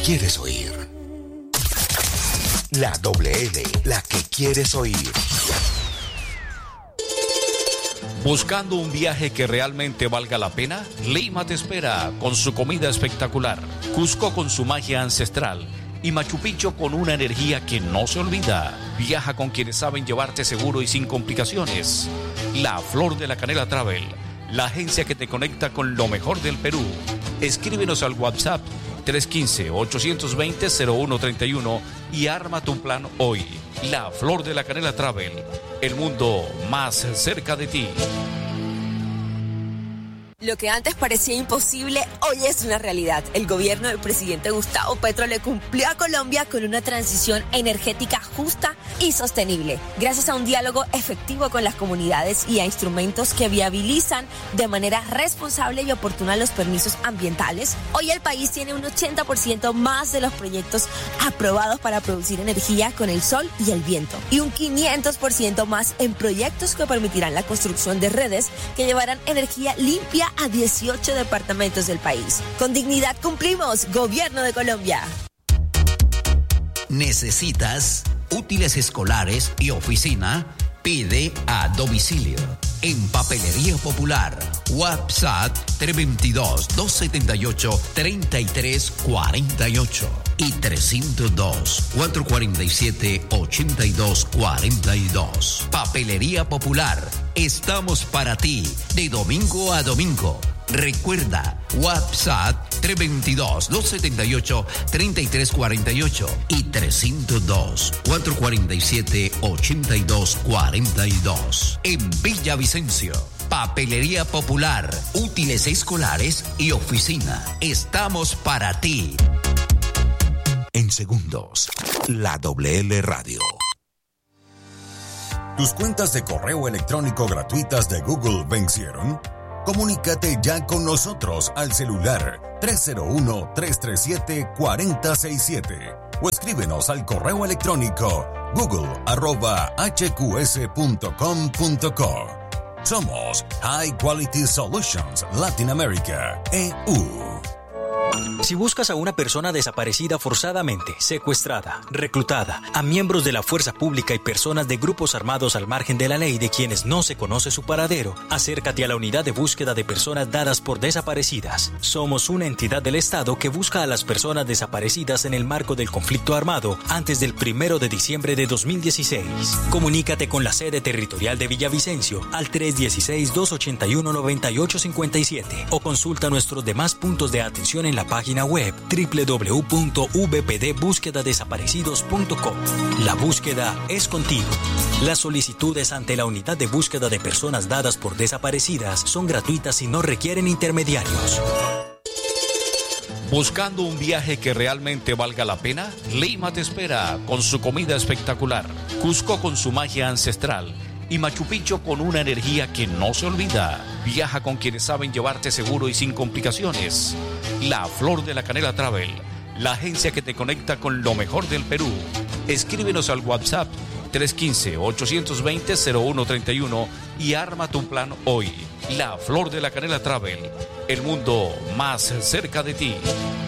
quieres oír. La WL, la que quieres oír. ¿Buscando un viaje que realmente valga la pena? Lima te espera con su comida espectacular, Cusco con su magia ancestral y Machu Picchu con una energía que no se olvida. Viaja con quienes saben llevarte seguro y sin complicaciones. La Flor de la Canela Travel, la agencia que te conecta con lo mejor del Perú. Escríbenos al WhatsApp 315-820-0131 y arma tu plan hoy. La Flor de la Canela Travel, el mundo más cerca de ti. Lo que antes parecía imposible, hoy es una realidad. El gobierno del presidente Gustavo Petro le cumplió a Colombia con una transición energética justa y sostenible, gracias a un diálogo efectivo con las comunidades y a instrumentos que viabilizan de manera responsable y oportuna los permisos ambientales. Hoy el país tiene un 80% más de los proyectos aprobados para producir energía con el sol y el viento, y un 500% más en proyectos que permitirán la construcción de redes que llevarán energía limpia a 18 departamentos del país. Con dignidad cumplimos, Gobierno de Colombia. ¿Necesitas útiles escolares y oficina? Pide a domicilio. En Papelería Popular, WhatsApp 322-278-3348 y 302-447-8242. Papelería Popular, estamos para ti de domingo a domingo. Recuerda, WhatsApp 322-278-3348 y 302-447-8242. En Villavicencio, Papelería Popular, útiles escolares y oficina. Estamos para ti. En segundos, la WL Radio. ¿Tus cuentas de correo electrónico gratuitas de Google vencieron? Comunícate ya con nosotros al celular 301-337-4067 o escríbenos al correo electrónico google@hqs.com.co. Somos High Quality Solutions Latin America, EU. Si buscas a una persona desaparecida forzadamente, secuestrada, reclutada, a miembros de la fuerza pública y personas de grupos armados al margen de la ley de quienes no se conoce su paradero, acércate a la unidad de búsqueda de personas dadas por desaparecidas. Somos una entidad del Estado que busca a las personas desaparecidas en el marco del conflicto armado antes del 1 de diciembre de 2016. Comunícate con la sede territorial de Villavicencio al 316-281-9857 o consulta nuestros demás puntos de atención en la página web www.vpdbúsquedadesaparecidos.com. La búsqueda es contigo. Las solicitudes ante la unidad de búsqueda de personas dadas por desaparecidas son gratuitas y no requieren intermediarios. ¿Buscando un viaje que realmente valga la pena? Lima te espera con su comida espectacular, Cusco con su magia ancestral y Machu Picchu con una energía que no se olvida. Viaja con quienes saben llevarte seguro y sin complicaciones. La Flor de la Canela Travel, la agencia que te conecta con lo mejor del Perú. Escríbenos al WhatsApp 315-820-0131 y arma tu plan hoy. La Flor de la Canela Travel, el mundo más cerca de ti.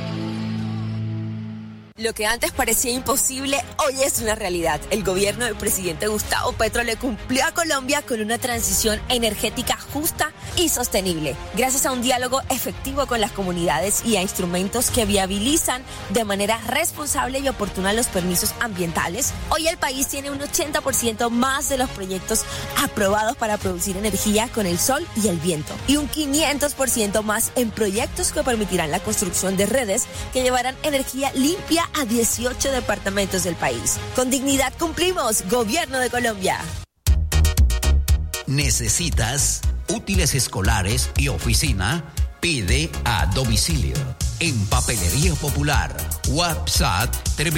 Lo que antes parecía imposible, hoy es una realidad. El gobierno del presidente Gustavo Petro le cumplió a Colombia con una transición energética justa y sostenible, gracias a un diálogo efectivo con las comunidades y a instrumentos que viabilizan de manera responsable y oportuna los permisos ambientales. Hoy el país tiene un 80% más de los proyectos aprobados para producir energía con el sol y el viento, y un 500% más en proyectos que permitirán la construcción de redes que llevarán energía limpia a 18 departamentos del país. Con dignidad cumplimos, Gobierno de Colombia. ¿Necesitas útiles escolares y oficina? Pide a domicilio. En Papelería Popular, WhatsApp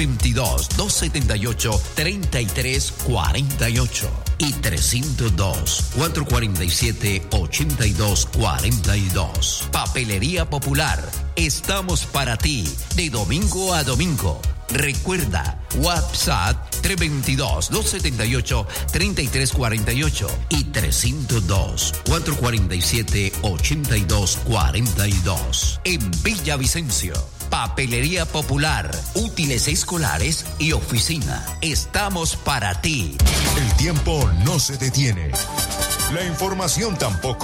322-278-3348 y 302-447-8242. Papelería Popular, estamos para ti de domingo a domingo. Recuerda, WhatsApp 322-278-3348 y 302-447-8242. En Villavicencio, Papelería Popular, útiles escolares y oficina. Estamos para ti. El tiempo no se detiene. La información tampoco.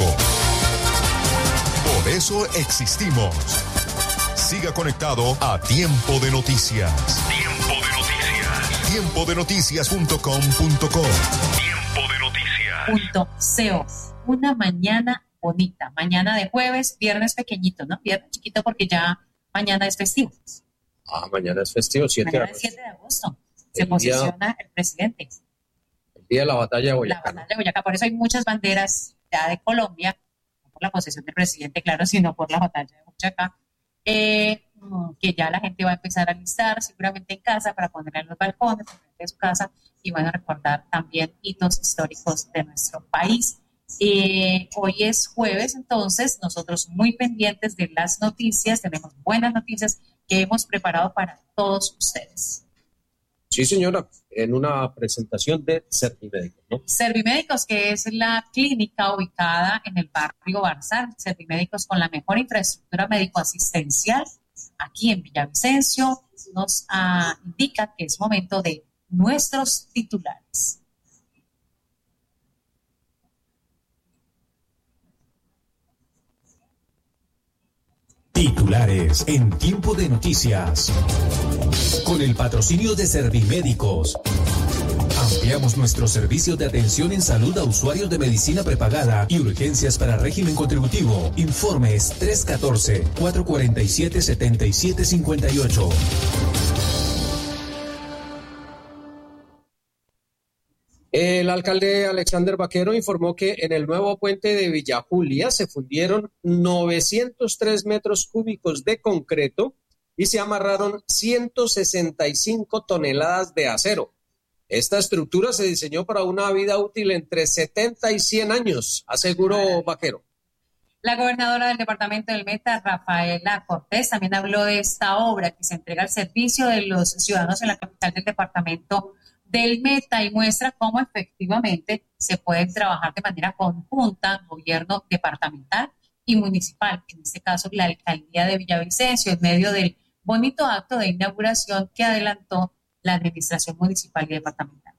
Por eso existimos. Siga conectado a Tiempo de Noticias. Tiempo de Noticias. Tiempodenoticias.com.co. Tiempo de Noticias. .co. Una mañana bonita. Mañana de jueves, viernes pequeñito, ¿no? Viernes chiquito porque ya mañana es festivo. Mañana es festivo, 7 de Mañana agosto. es 7 de agosto. Se posiciona el presidente. El día de la batalla de Boyacá. La batalla de Boyacá. Por eso hay muchas banderas ya de Colombia, no por la posesión del presidente, claro, sino por la batalla de Boyacá, que ya la gente va a empezar a listar seguramente en casa para ponerla en los balcones, frente de su casa, y van a recordar también hitos históricos de nuestro país. Hoy es jueves, entonces nosotros muy pendientes de las noticias, tenemos buenas noticias que hemos preparado para todos ustedes. Sí, señora, en una presentación de Servimédicos, ¿no? Servimédicos, que es la clínica ubicada en el barrio Barzal. Servimédicos con la mejor infraestructura médico-asistencial aquí en Villavicencio, nos indica que es momento de nuestros titulares. Titulares en Tiempo de Noticias. Con el patrocinio de Servimédicos. Ampliamos nuestros servicios de atención en salud a usuarios de medicina prepagada y urgencias para régimen contributivo. Informes 314-447-7758. El alcalde Alexander Vaquero informó que en el nuevo puente de Villa Julia se fundieron 903 metros cúbicos de concreto y se amarraron 165 toneladas de acero. Esta estructura se diseñó para una vida útil entre 70 y 100 años, aseguró Vaquero. La gobernadora del departamento del Meta, Rafaela Cortés, también habló de esta obra que se entrega al servicio de los ciudadanos en la capital del departamento del Meta y muestra cómo efectivamente se puede trabajar de manera conjunta gobierno departamental y municipal, en este caso la alcaldía de Villavicencio, en medio del bonito acto de inauguración que adelantó la administración municipal y departamental.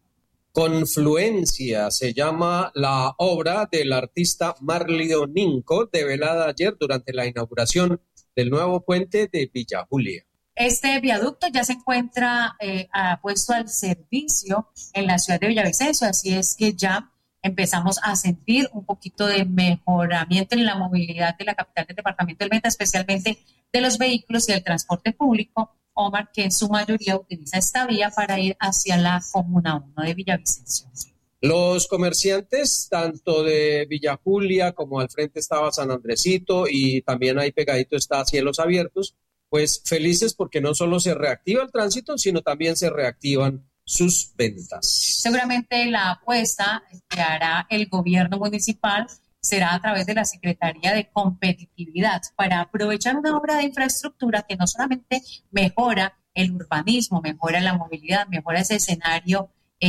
Confluencia se llama la obra del artista Marley Oninco, develada ayer durante la inauguración del nuevo puente de Villa Julia. Este viaducto ya se encuentra puesto al servicio en la ciudad de Villavicencio, así es que ya empezamos a sentir un poquito de mejoramiento en la movilidad de la capital del departamento del Meta, especialmente de los vehículos y del transporte público, Omar, que en su mayoría utiliza esta vía para ir hacia la Comuna 1 de Villavicencio. Los comerciantes, tanto de Villa Julia como al frente estaba San Andresito y también ahí pegadito está Cielos Abiertos, pues felices porque no solo se reactiva el tránsito, sino también se reactivan sus ventas. Seguramente la apuesta que hará el gobierno municipal será a través de la Secretaría de Competitividad para aprovechar una obra de infraestructura que no solamente mejora el urbanismo, mejora la movilidad, mejora ese escenario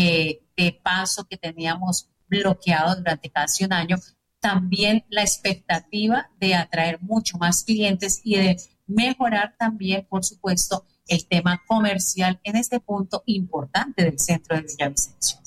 de paso que teníamos bloqueado durante casi un año, también la expectativa de atraer mucho más clientes y de mejorar también, por supuesto, el tema comercial en este punto importante del centro de Villavicencio.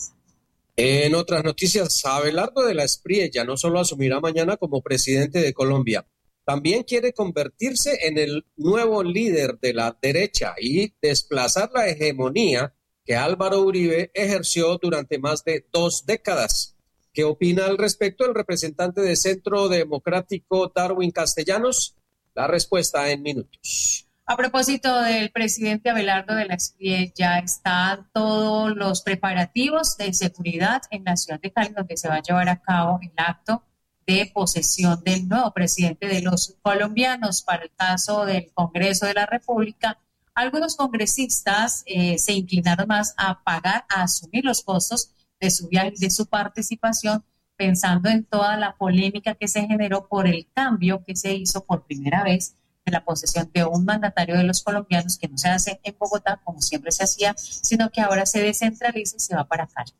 En otras noticias, Abelardo de la Espriella no solo asumirá mañana como presidente de Colombia, también quiere convertirse en el nuevo líder de la derecha y desplazar la hegemonía que Álvaro Uribe ejerció durante más de 2 décadas. ¿Qué opina al respecto el representante de Centro Democrático Darwin Castellanos? La respuesta en minutos. A propósito del presidente Abelardo de la Espriella, están todos los preparativos de seguridad en la ciudad de Cali, donde se va a llevar a cabo el acto de posesión del nuevo presidente de los colombianos. Para el caso del Congreso de la República, algunos congresistas se inclinaron más a pagar, a asumir los costos de su viaje, de su participación, pensando en toda la polémica que se generó por el cambio que se hizo por primera vez de la posesión de un mandatario de los colombianos, que no se hace en Bogotá como siempre se hacía, sino que ahora se descentraliza y se va para Cali.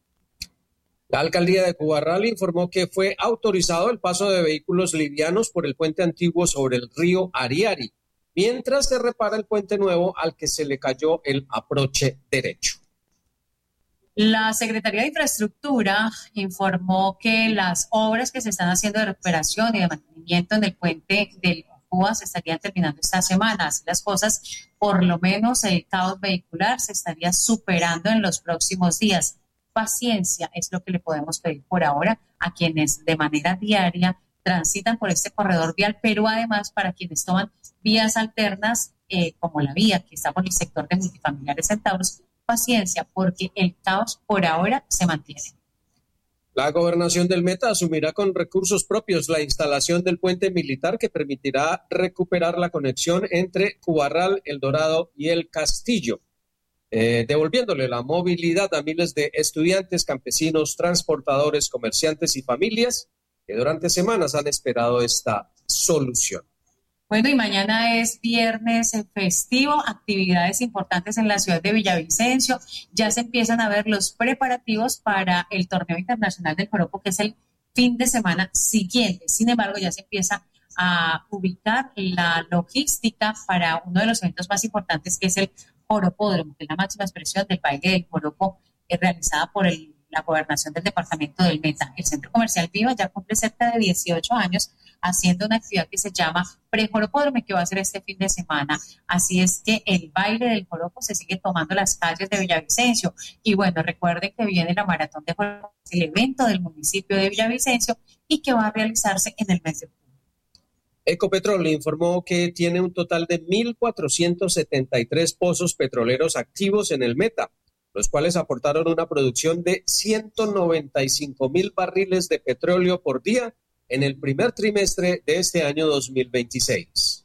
La alcaldía de Cubarral informó que fue autorizado el paso de vehículos livianos por el puente antiguo sobre el río Ariari. mientras se repara el puente nuevo al que se le cayó el aproche derecho. La Secretaría de Infraestructura informó que las obras que se están haciendo de recuperación y de mantenimiento en el puente del Cuba se estarían terminando esta semana. Así las cosas, por lo menos el caos vehicular se estaría superando en los próximos días. Paciencia es lo que le podemos pedir por ahora a quienes de manera diaria transitan por este corredor vial, pero además para quienes toman vías alternas, como la vía que está por el sector de Multifamiliares Centauros. Paciencia, porque el caos por ahora se mantiene. La gobernación del Meta asumirá con recursos propios la instalación del puente militar que permitirá recuperar la conexión entre Cubarral, El Dorado y El Castillo, devolviéndole la movilidad a miles de estudiantes, campesinos, transportadores, comerciantes y familias que durante semanas han esperado esta solución. Bueno, y mañana es viernes festivo, actividades importantes en la ciudad de Villavicencio. Ya se empiezan a ver los preparativos para el torneo internacional del joropo, que es el fin de semana siguiente. Sin embargo, ya se empieza a ubicar la logística para uno de los eventos más importantes, que es el joropódromo, que es la máxima expresión del baile del joropo realizada por la gobernación del departamento del Meta. El Centro Comercial Viva ya cumple cerca de 18 años haciendo una actividad que se llama Prejoropódromo, que va a ser este fin de semana. Así es que el baile del joropo se sigue tomando las calles de Villavicencio. Y bueno, recuerden que viene la Maratón de Joropo, el evento del municipio de Villavicencio, y que va a realizarse en el mes de octubre. Ecopetrol informó que tiene un total de 1.473 pozos petroleros activos en el Meta, los cuales aportaron una producción de 195,000 barriles de petróleo por día en el primer trimestre de este año 2026.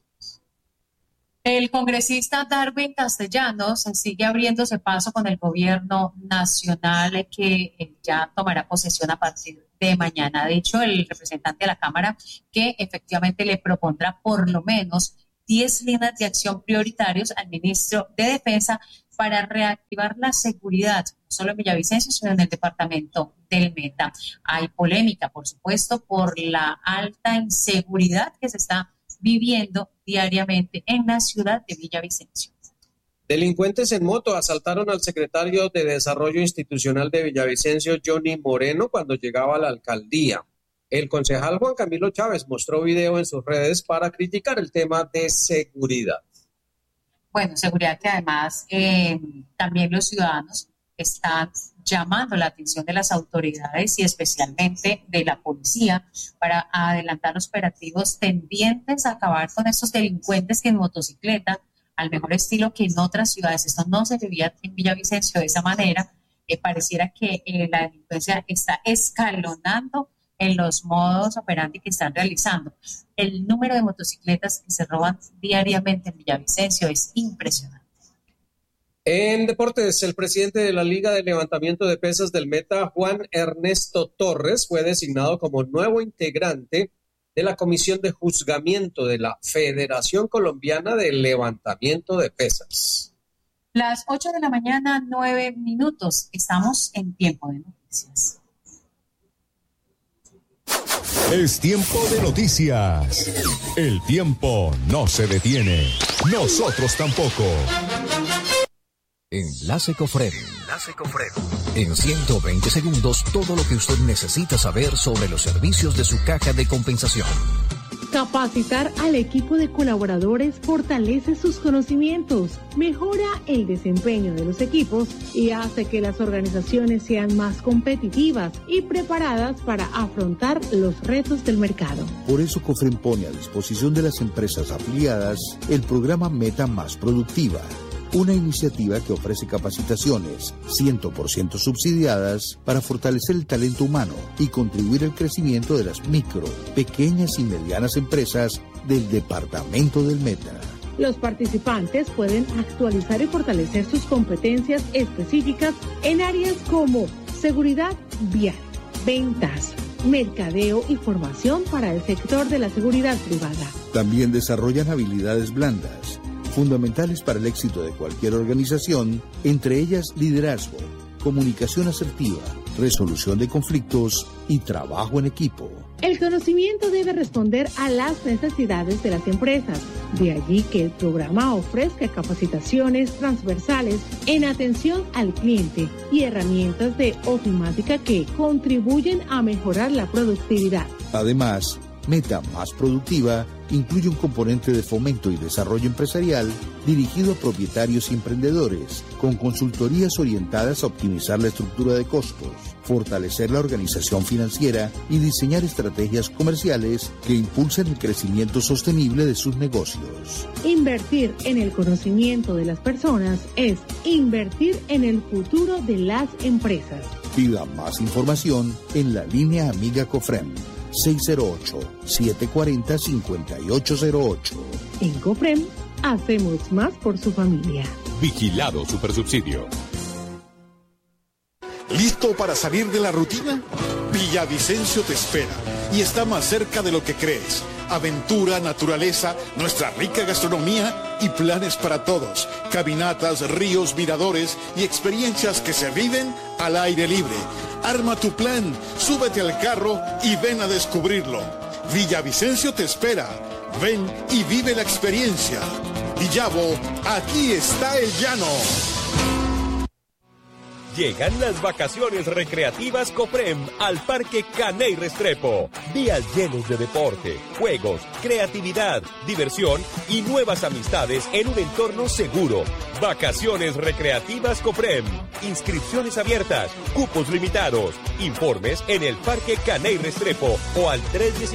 El congresista Darwin Castellanos sigue abriéndose paso con el gobierno nacional que ya tomará posesión a partir de mañana. Ha dicho el representante de la Cámara que efectivamente le propondrá por lo menos 10 líneas de acción prioritarios al ministro de Defensa para reactivar la seguridad, no solo en Villavicencio, sino en el departamento del Meta. Hay polémica, por supuesto, por la alta inseguridad que se está viviendo diariamente en la ciudad de Villavicencio. Delincuentes en moto asaltaron al secretario de Desarrollo Institucional de Villavicencio, Johnny Moreno, cuando llegaba a la alcaldía. El concejal Juan Camilo Chávez mostró video en sus redes para criticar el tema de seguridad. Bueno, seguridad que además también los ciudadanos están llamando la atención de las autoridades y especialmente de la policía para adelantar los operativos tendientes a acabar con estos delincuentes que en motocicleta, al mejor estilo que en otras ciudades, esto no se vivía en Villavicencio de esa manera, pareciera que la delincuencia está escalonando en los modos operandi que están realizando. El número de motocicletas que se roban diariamente en Villavicencio es impresionante. En deportes, el presidente de la Liga de Levantamiento de Pesas del Meta, Juan Ernesto Torres, fue designado como nuevo integrante de la Comisión de Juzgamiento de la Federación Colombiana de Levantamiento de Pesas. Las 8 de la mañana, 9 minutos. Estamos en tiempo de noticias. Es tiempo de noticias. El tiempo no se detiene. Nosotros tampoco. Enlace Cofredo. En 120 segundos, todo lo que usted necesita saber sobre los servicios de su caja de compensación. Capacitar al equipo de colaboradores fortalece sus conocimientos, mejora el desempeño de los equipos y hace que las organizaciones sean más competitivas y preparadas para afrontar los retos del mercado. Por eso Cofren pone a disposición de las empresas afiliadas el programa Meta Más Productiva, una iniciativa que ofrece capacitaciones 100% subsidiadas para fortalecer el talento humano y contribuir al crecimiento de las micro, pequeñas y medianas empresas del departamento del Meta. Los participantes pueden actualizar y fortalecer sus competencias específicas en áreas como seguridad vial, ventas, mercadeo y formación para el sector de la seguridad privada. También desarrollan habilidades blandas, fundamentales para el éxito de cualquier organización, entre ellas liderazgo, comunicación asertiva, resolución de conflictos y trabajo en equipo. El conocimiento debe responder a las necesidades de las empresas, De allí que el programa ofrezca capacitaciones transversales en atención al cliente y herramientas de ofimática que contribuyen a mejorar la productividad. Además, Meta Más Productiva incluye un componente de fomento y desarrollo empresarial dirigido a propietarios y emprendedores, con consultorías orientadas a optimizar la estructura de costos, fortalecer la organización financiera y diseñar estrategias comerciales que impulsen el crecimiento sostenible de sus negocios. Invertir en el conocimiento de las personas es invertir en el futuro de las empresas. Pida más información en la línea Amiga Cofrem 608-740-5808. En Cofrem, hacemos más por su familia. Vigilado Supersubsidio. ¿Listo para salir de la rutina? Villavicencio te espera y está más cerca de lo que crees. Aventura, naturaleza, nuestra rica gastronomía y planes para todos. Caminatas, ríos, miradores y experiencias que se viven al aire libre. Arma tu plan, súbete al carro y ven a descubrirlo. Villavicencio te espera. Ven y vive la experiencia. Villavo, aquí está el llano. Llegan las vacaciones recreativas Cofrem al Parque Caney Restrepo. Días llenos de deporte, juegos, creatividad, diversión y nuevas amistades en un entorno seguro. Vacaciones recreativas Cofrem. Inscripciones abiertas, cupos limitados. Informes en el Parque Caney Restrepo o al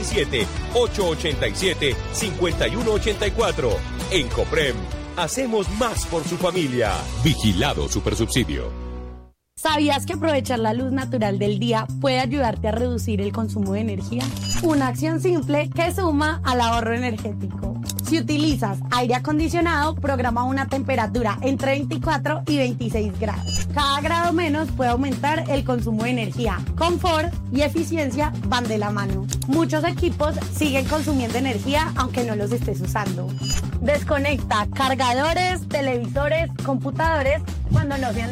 317-887-5184. En Cofrem, hacemos más por su familia. Vigilado Supersubsidio. ¿Sabías que aprovechar la luz natural del día puede ayudarte a reducir el consumo de energía? Una acción simple que suma al ahorro energético. Si utilizas aire acondicionado, programa una temperatura entre 24 y 26 grados. Cada grado menos puede aumentar el consumo de energía. Confort y eficiencia van de la mano. Muchos equipos siguen consumiendo energía aunque no los estés usando. Desconecta cargadores, televisores, computadores cuando no sean